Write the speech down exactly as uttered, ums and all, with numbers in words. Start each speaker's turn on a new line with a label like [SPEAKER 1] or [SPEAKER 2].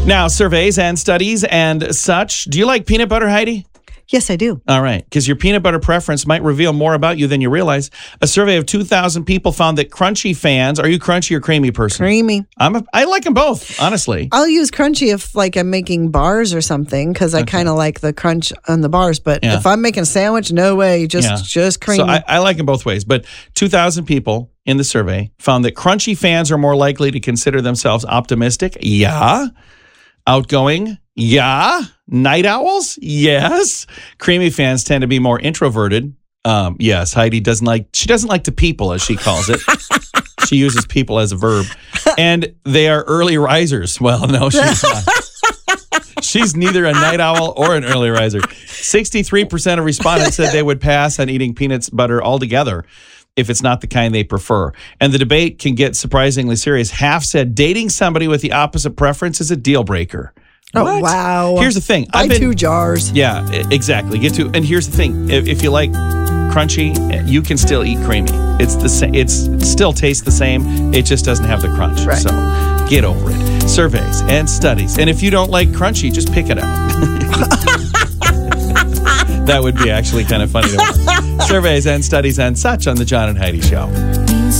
[SPEAKER 1] Now, surveys and studies and such. Do you like peanut butter, Heidi?
[SPEAKER 2] Yes, I do.
[SPEAKER 1] All right, because your peanut butter preference might reveal more about you than you realize. A survey of two thousand people found that crunchy fans, are you crunchy or creamy person?
[SPEAKER 2] Creamy.
[SPEAKER 1] I'm a, I like them both, honestly.
[SPEAKER 2] I'll use crunchy if like I'm making bars or something because I
[SPEAKER 1] Okay.
[SPEAKER 2] kind of like the crunch on the bars. But
[SPEAKER 1] Yeah.
[SPEAKER 2] if I'm making a sandwich, no way. Just
[SPEAKER 1] Yeah.
[SPEAKER 2] just creamy.
[SPEAKER 1] So I, I like them both ways. But two thousand people in the survey found that crunchy fans are more likely to consider themselves optimistic. Yeah. Outgoing. Yeah. Night owls. Yes. Creamy fans tend to be more introverted. Um, yes. Heidi doesn't like, she doesn't like to people, as she calls it. She uses people as a verb. And they are early risers. Well, no, she's not. She's neither a night owl or an early riser. sixty-three percent of respondents said they would pass on eating peanut butter altogether if it's not the kind they prefer. And the debate can get surprisingly serious. Half said dating somebody with the opposite preference is a deal breaker.
[SPEAKER 2] oh,
[SPEAKER 1] What?
[SPEAKER 2] wow.
[SPEAKER 1] Here's the thing.
[SPEAKER 2] Buy
[SPEAKER 1] I've been,
[SPEAKER 2] two jars.
[SPEAKER 1] Yeah, e- exactly. Get to, and here's the thing. If, if you like crunchy, you can still eat creamy. It's the same. It's it still tastes the same. It just doesn't have the crunch.
[SPEAKER 2] Right.
[SPEAKER 1] So get over it. Surveys and studies. And if you don't like crunchy, just pick it out. That would be actually kind of funny to watch. Surveys and studies and such on the John and Heidi Show.